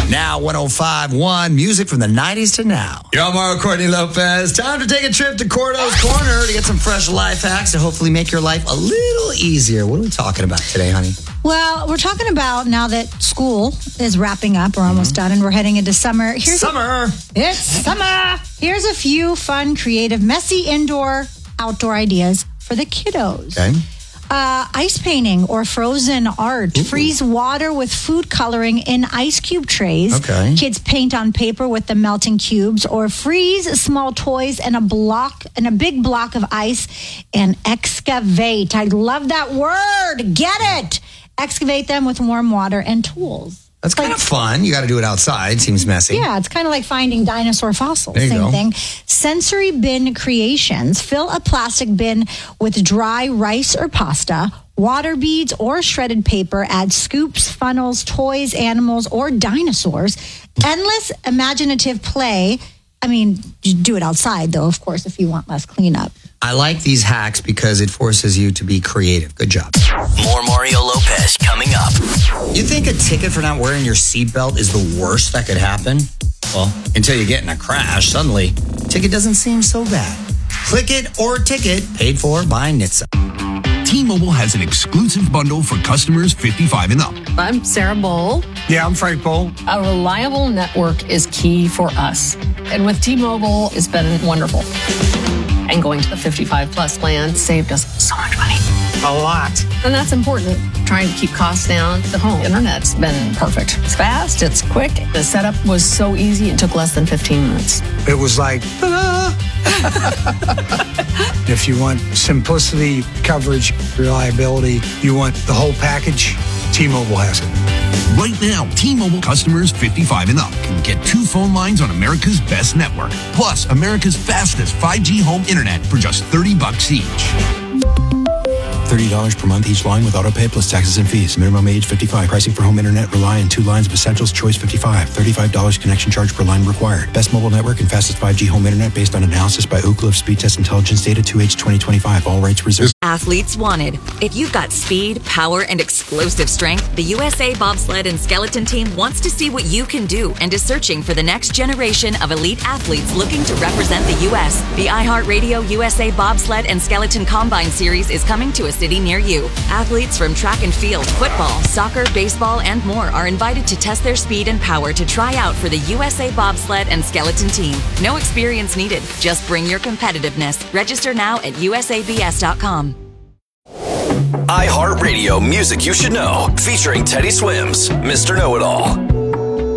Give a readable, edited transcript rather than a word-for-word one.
Now 105.1, music from the 90s to now. You're Mario Courtney Lopez. Time to take a trip to Cordo's Corner to get some fresh life hacks to hopefully make your life a little easier. What are we talking about today, honey? Well, we're talking about now that school is wrapping up. We're almost done and we're heading into summer. It's summer. Here's a few fun, creative, messy indoor, outdoor ideas for the kiddos. Okay. Ice painting or frozen art. Ooh. Freeze water with food coloring in ice cube trays. Okay. Kids paint on paper with the melting cubes, or freeze small toys in a big block of ice and excavate. I love that word. Get it. Excavate them with warm water and tools. That's kind of fun. You got to do it outside. Seems messy. Yeah, it's kind of like finding dinosaur fossils. There you Same go. thing. Sensory bin creations. Fill a plastic bin with dry rice or pasta, water beads, or shredded paper. Add scoops, funnels, toys, animals, or dinosaurs. Endless imaginative play. I mean, you do it outside, though, of course, if you want less cleanup. I like these hacks because it forces you to be creative. Good job. More Mario Lopez coming up. You think a ticket for not wearing your seatbelt is the worst that could happen? Well, until you get in a crash, suddenly, ticket doesn't seem so bad. Click it or ticket, paid for by NHTSA. T-Mobile has an exclusive bundle for customers 55 and up. I'm Sarah Bowl. Yeah, I'm Frank Bowl. A reliable network is key for us. And with T-Mobile, it's been wonderful. And going to the 55 plus plan saved us so much money. A lot. And that's important. Trying to keep costs down. The home internet's been perfect. It's fast, it's quick. The setup was so easy, it took less than 15 minutes. It was like, ta-da! If you want simplicity, coverage, reliability, you want the whole package, T-Mobile has it. Right now, T-Mobile customers 55 and up can get 2 phone lines on America's best network, plus America's fastest 5G home internet for just $30 each. $30 per month each line with autopay plus taxes and fees. Minimum age 55. Pricing for home internet rely on 2 lines of Essentials Choice 55. $35 connection charge per line required. Best mobile network and fastest 5G home internet based on analysis by Ookla of Speed Test Intelligence data 2H 2025. All rates reserved. Athletes wanted. If you've got speed, power, and explosive strength, the USA Bobsled and Skeleton Team wants to see what you can do and is searching for the next generation of elite athletes looking to represent the U.S. The iHeartRadio USA Bobsled and Skeleton Combine Series is coming to a city near you. Athletes from track and field, football, soccer, baseball, and more are invited to test their speed and power to try out for the USA Bobsled and Skeleton Team. No experience needed. Just bring your competitiveness. Register now at usabs.com. iHeartRadio Music You Should Know, featuring Teddy Swims, Mr. Know-It-All.